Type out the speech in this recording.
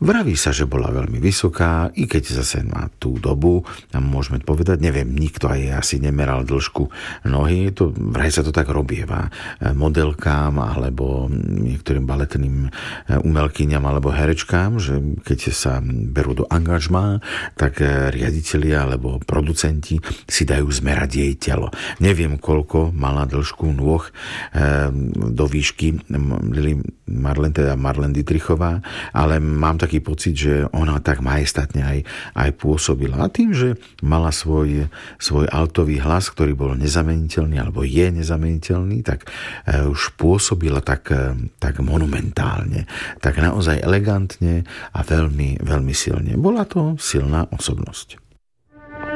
Vraví sa, že bola veľmi vysoká, i keď zase na tú dobu, môžeme povedať, neviem, nikto aj asi nemeral dĺžku nohy, vraj sa to tak robieva modelkám alebo niektorým baletným umelkyňam alebo herečkám, že keď sa berú do angažmá, tak riaditelia alebo producenti si dajú zmerať jej telo. Neviem, koľko mala dĺžku nôh do výšky Marlene Dietrichová, ale mám taký pocit, že ona tak majestátne aj pôsobila. A tým, že mala svoj altový hlas, ktorý bol nezameniteľný, alebo je nezameniteľný, tak už pôsobila tak monumentálne, tak naozaj elegantne a veľmi, veľmi silne. Bola to silná osobnosť.